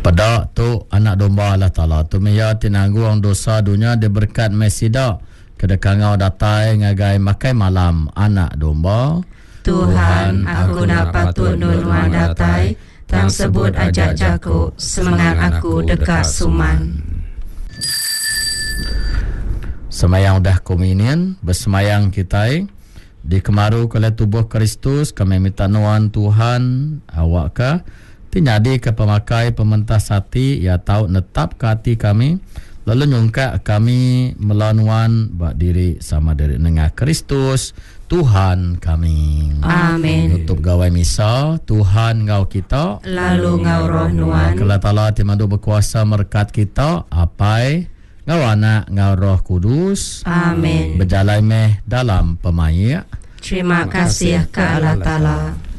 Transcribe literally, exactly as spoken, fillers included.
Pada tu anak domba Allah Ta'ala tu meya tinangguang dosa dunia diberkat mesida kedekangau datai ngagai makai malam anak domba. Tuhan, aku nak patut nunuan datai tang sebut ajak jaku semangat aku dekat suman. Semayang dah komunion bersemayang kita di kemaru oleh tubuh Kristus kami minta nuan Tuhan awak ka tinyadi ke pemakai pementas hati ya tahu netap ke hati kami lalu nyungka kami melanuan bak diri sama diri dengan Kristus Tuhan kami. Amin. Nutup gawai misa Tuhan ngau kita lalu ngau roh nuan Allah Ta'ala timandu berkuasa merkat kita apai ngau anak ngau roh kudus. Amin. Berjalan meh dalam pemaya. Terima kasih ke Allah Ta'ala.